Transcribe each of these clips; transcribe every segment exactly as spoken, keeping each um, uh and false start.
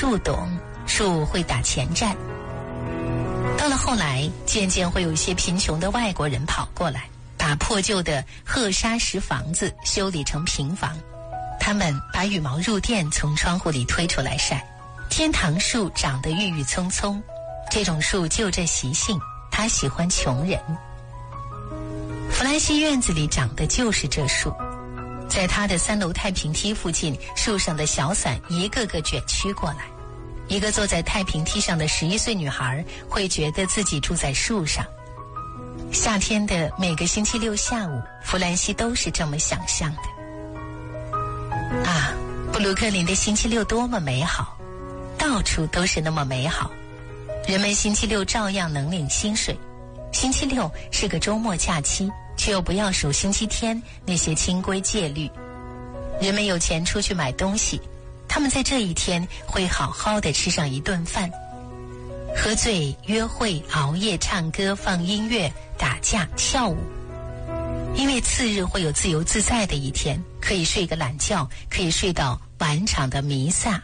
树懂，树会打前站。到了后来，渐渐会有一些贫穷的外国人跑过来，把破旧的褐砂石房子修理成平房。他们把羽毛褥垫从窗户里推出来晒。天堂树长得郁郁葱葱，这种树就这习性，它喜欢穷人。弗兰西院子里长的就是这树，在他的三楼太平梯附近，树上的小伞一个个卷曲过来。一个坐在太平梯上的十一岁女孩会觉得自己住在树上。夏天的每个星期六下午，弗兰西都是这么想象的。啊，布鲁克林的星期六多么美好，到处都是那么美好。人们星期六照样能领薪水，星期六是个周末假期，却又不要守星期天那些清规戒律。人们有钱出去买东西，他们在这一天会好好的吃上一顿饭。喝醉、约会、熬夜、唱歌、放音乐、打架、跳舞。因为次日会有自由自在的一天，可以睡个懒觉，可以睡到晚场的弥撒。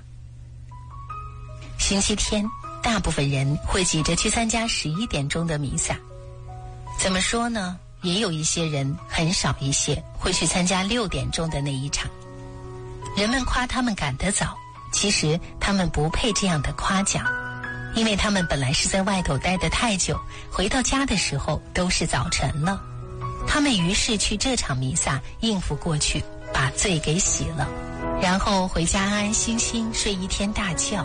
星期天，大部分人会挤着去参加十一点钟的弥撒。怎么说呢？也有一些人，很少一些，会去参加六点钟的那一场。人们夸他们赶得早，其实他们不配这样的夸奖，因为他们本来是在外头待得太久，回到家的时候都是早晨了。他们于是去这场弥撒应付过去，把罪给洗了，然后回家安安心心睡一天大觉。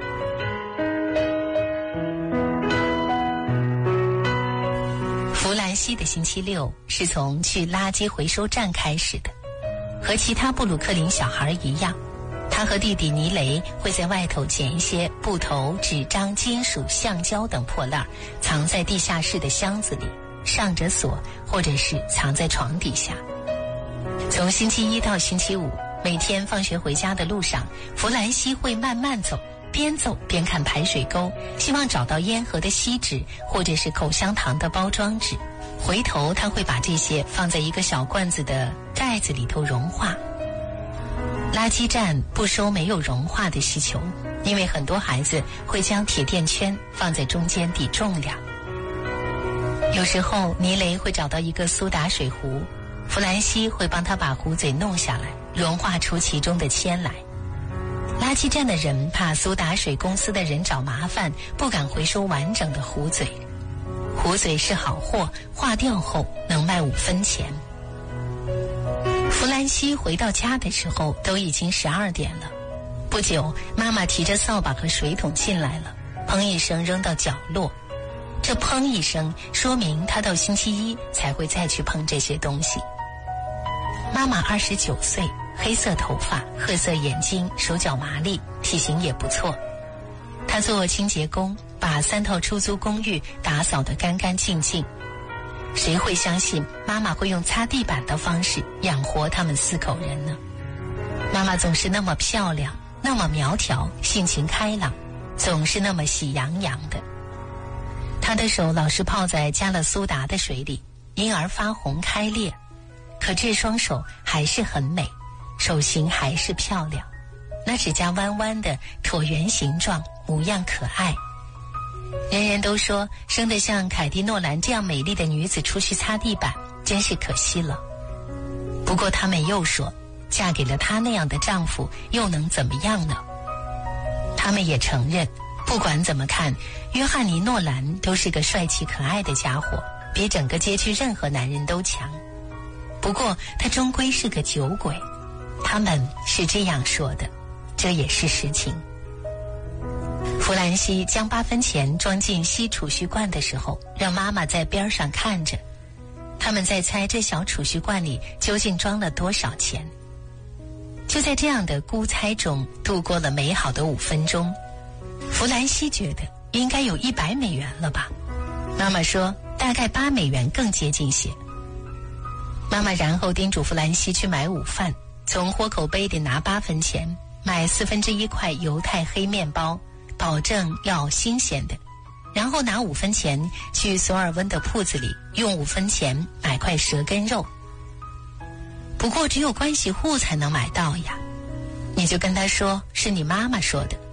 弗兰西的星期六是从去垃圾回收站开始的。和其他布鲁克林小孩一样，他和弟弟尼雷会在外头捡一些布头、纸张、金属、橡胶等破烂，藏在地下室的箱子里，上着锁，或者是藏在床底下。从星期一到星期五，每天放学回家的路上，弗兰西会慢慢走，边走边看排水沟，希望找到烟盒的锡纸或者是口香糖的包装纸。回头他会把这些放在一个小罐子的盖子里头融化。垃圾站不收没有融化的锡球，因为很多孩子会将铁垫圈放在中间抵重量。有时候尼雷会找到一个苏打水壶，弗兰西会帮他把壶嘴弄下来，融化出其中的铅来。垃圾站的人怕苏打水公司的人找麻烦，不敢回收完整的壶嘴。壶嘴是好货，化掉后能卖五分钱。弗兰西回到家的时候都已经十二点了。不久，妈妈提着扫把和水桶进来了，砰一声扔到角落。这砰一声说明她到星期一才会再去碰这些东西。妈妈二十九岁，黑色头发，褐色眼睛，手脚麻利，体型也不错。她做清洁工，把三套出租公寓打扫得干干净净。谁会相信妈妈会用擦地板的方式养活他们四口人呢？妈妈总是那么漂亮，那么苗条，性情开朗，总是那么喜洋洋的。她的手老是泡在加了苏打的水里，因而发红开裂。可这双手还是很美，手型还是漂亮，那指甲弯弯的，椭圆形状，模样可爱。人人都说生得像凯蒂诺兰这样美丽的女子出去擦地板，真是可惜了。不过他们又说，嫁给了她那样的丈夫，又能怎么样呢？他们也承认，不管怎么看，约翰尼·诺兰都是个帅气可爱的家伙，比整个街区任何男人都强。不过他终归是个酒鬼，他们是这样说的，这也是实情。弗兰西将八分钱装进锡储蓄罐的时候，让妈妈在边上看着。他们在猜这小储蓄罐里究竟装了多少钱。就在这样的估猜中度过了美好的五分钟。弗兰西觉得应该有一百美元了吧，妈妈说大概八美元更接近些。妈妈然后叮嘱弗兰西去买午饭，从豁口杯里拿八分钱，买四分之一块犹太黑面包，保证要新鲜的，然后拿五分钱去索尔温的铺子里用五分钱买块蛇根肉。不过只有关系户才能买到呀，你就跟他说是你妈妈说的，